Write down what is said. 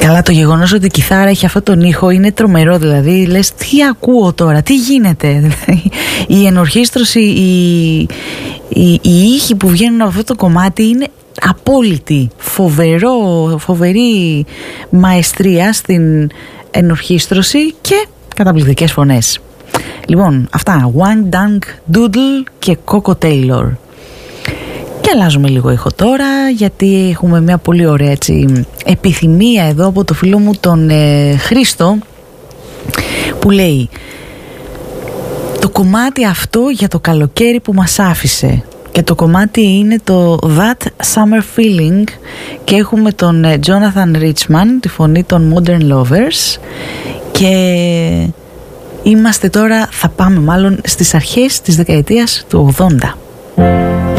Καλά, το γεγονός ότι η κιθάρα έχει αυτόν τον ήχο είναι τρομερό, δηλαδή λες τι ακούω τώρα, τι γίνεται, δηλαδή, η ενορχήστρωση, οι ήχοι που βγαίνουν από αυτό το κομμάτι είναι απόλυτη, φοβερή μαεστρία στην ενορχήστρωση και καταπληκτικές φωνές. Λοιπόν, αυτά, Wang Dang Doodle και Coco Taylor. Και αλλάζουμε λίγο ήχο τώρα, γιατί έχουμε μια πολύ ωραία έτσι επιθυμία εδώ από το φίλο μου τον Χρήστο, που λέει: το κομμάτι αυτό για το καλοκαίρι που μας άφησε. Και το κομμάτι είναι το That Summer Feeling και έχουμε τον Jonathan Richman, τη φωνή των Modern Lovers, και είμαστε τώρα, θα πάμε μάλλον στις αρχές της δεκαετίας του 80.